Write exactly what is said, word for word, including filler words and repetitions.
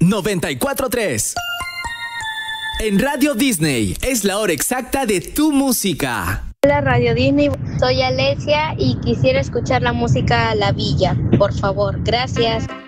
noventa y cuatro punto tres. En Radio Disney es la hora exacta de tu música. Hola Radio Disney, soy Alesia y quisiera escuchar la música La Villa, por favor, gracias.